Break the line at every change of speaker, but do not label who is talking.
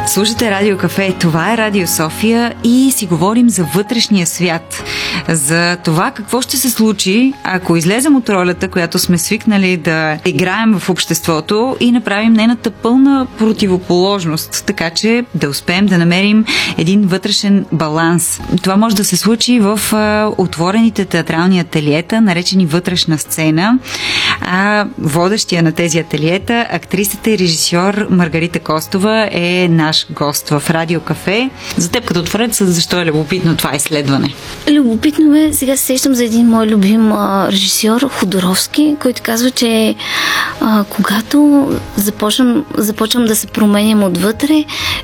Слушате Радио Кафе, това е Радио София и си говорим за вътрешния свят. За това какво ще се случи, ако излезем от ролята, която сме свикнали да играем в обществото и направим нейната пълна противоположност, така че да успеем да намерим един вътрешен баланс. Това може да се случи в отворените театрални ателиета, наречени вътрешна сцена. Водещия на тези ателиета, актрисата и режисьор Маргарита Костова е наш гост в Радио Кафе. За теб като творец, защо е любопитно това изследване?
Любопитно е, сега се сещам за един мой любим режисьор, Ходоровски, който казва, че когато започвам да се променям отвътре,